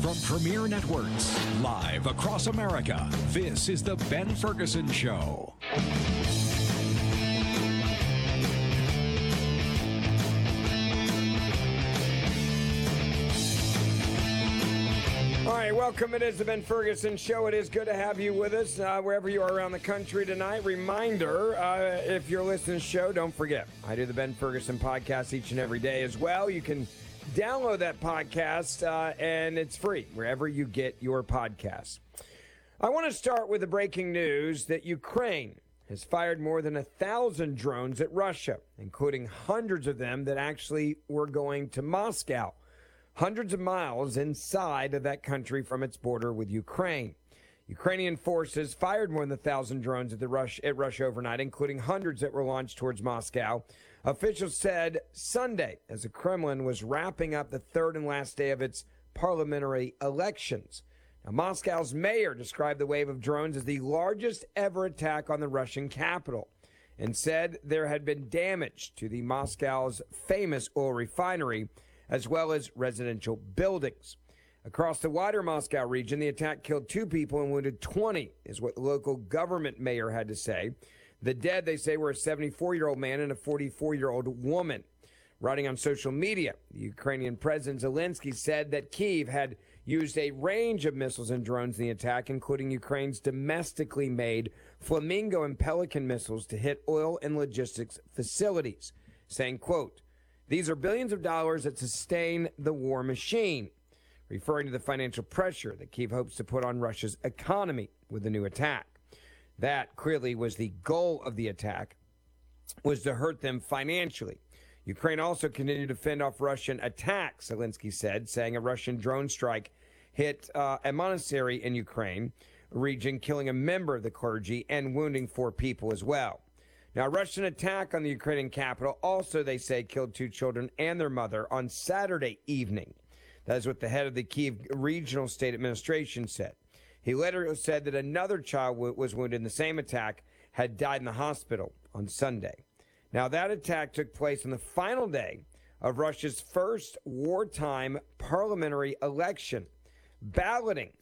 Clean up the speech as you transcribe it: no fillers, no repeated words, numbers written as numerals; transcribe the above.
From Premier Networks, live across America, this is The Ben Ferguson Show. All right, welcome. It is The Ben Ferguson Show. It is good to have you with us wherever you are around the country tonight. Reminder, if you're listening to the show, don't forget, I do the Ben Ferguson podcast each and every day as well. You can download that podcast, and it's free wherever you get your podcasts. I want to start with the breaking news that Ukraine has fired more than 1,000 drones at Russia, including hundreds of them that actually were going to Moscow, hundreds of miles inside of that country from its border with Ukraine. Ukrainian forces fired more than 1,000 drones at Russia overnight, including hundreds that were launched towards Moscow. Officials said Sunday, as the Kremlin was wrapping up the third and last day of its parliamentary elections. Now, Moscow's mayor described the wave of drones as the largest ever attack on the Russian capital and said there had been damage to the Moscow's famous oil refinery as well as residential buildings. Across the wider Moscow region, the attack killed 2 people and wounded 20, is what the local government mayor had to say. The dead, they say, were a 74-year-old man and a 44-year-old woman. Writing on social media, the Ukrainian President Zelensky said that Kyiv had used a range of missiles and drones in the attack, including Ukraine's domestically made Flamingo and Pelican missiles to hit oil and logistics facilities, saying, quote, "These are billions of dollars that sustain the war machine," referring to the financial pressure that Kyiv hopes to put on Russia's economy with the new attack. That clearly was the goal of the attack, was to hurt them financially. Ukraine also continued to fend off Russian attacks, Zelensky said, saying a Russian drone strike hit a monastery in Ukraine region, killing a member of the clergy and wounding 4 people as well. Now, a Russian attack on the Ukrainian capital also, they say, killed 2 children and their mother on Saturday evening. That is what the head of the Kyiv Regional State Administration said. He later said that another child was wounded in the same attack, had died in the hospital on Sunday. Now, that attack took place on the final day of Russia's first wartime parliamentary election. Balloting